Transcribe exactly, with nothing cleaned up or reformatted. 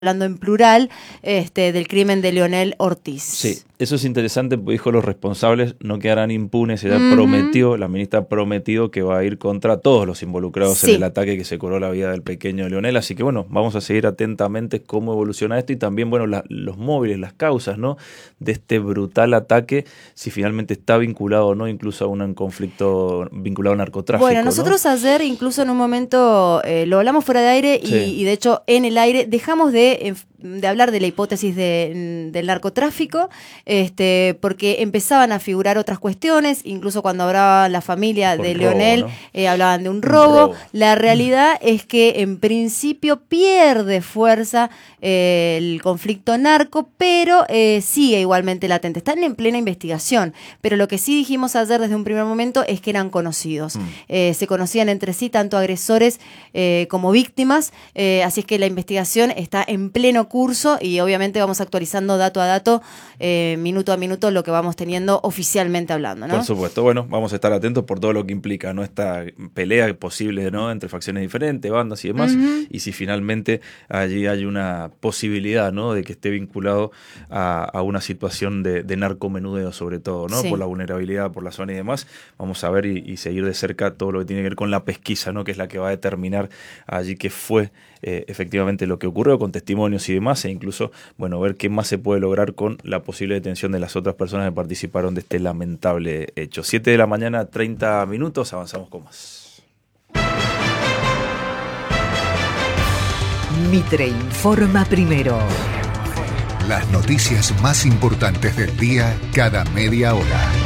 hablando en plural, este, del crimen de Leonel Ortiz. Sí, eso es interesante porque dijo los responsables no quedarán impunes. Ella Uh-huh. prometió, la ministra ha prometido que va a ir contra todos los involucrados Sí. en el ataque que se cobró la vida del pequeño Leonel. Así que bueno, vamos a seguir atentamente cómo evoluciona esto y también bueno la, los móviles, las causas, ¿no? De este brutal ataque, si finalmente está vinculado o no, incluso a un conflicto vinculado al narcotráfico. Bueno, nosotros, ¿no? Ayer incluso en un momento eh, lo hablamos fuera de aire y, Sí. y de hecho en el aire dejamos de, de hablar de la hipótesis de, del narcotráfico, este, porque empezaban a figurar otras cuestiones, incluso cuando hablaba la familia Con de robo, Leonel, ¿no? eh, hablaban de un robo. un robo. La realidad mm. es que en principio pierde fuerza eh, el conflicto narco, pero eh, sigue igualmente latente. Están en plena investigación, pero lo que sí dijimos ayer desde un primer momento es que eran conocidos. Mm. Eh, se conocían entre sí tanto agresores eh, como víctimas, eh, así es que la investigación está en pleno curso y obviamente vamos actualizando dato a dato, eh, minuto a minuto, lo que vamos teniendo oficialmente hablando, ¿no? Por supuesto, bueno, vamos a estar atentos por todo lo que implica, ¿no? Esta pelea posible, ¿no? Entre facciones diferentes, bandas y demás, uh-huh. y si finalmente allí hay una posibilidad, ¿no? De que esté vinculado a, a una situación de, de narcomenudeo sobre todo, ¿no? Sí. Por la vulnerabilidad, por la zona y demás, vamos a ver y, y seguir de cerca todo lo que tiene que ver con la pesquisa, ¿no? Que es la que va a determinar allí qué fue eh, efectivamente lo que ocurrió con testimonios y demás, e incluso, bueno, ver qué más se puede lograr con la posible detención de las otras personas que participaron de este lamentable hecho. siete de la mañana, treinta minutos, avanzamos con más. Mitre informa primero. Las noticias más importantes del día cada media hora.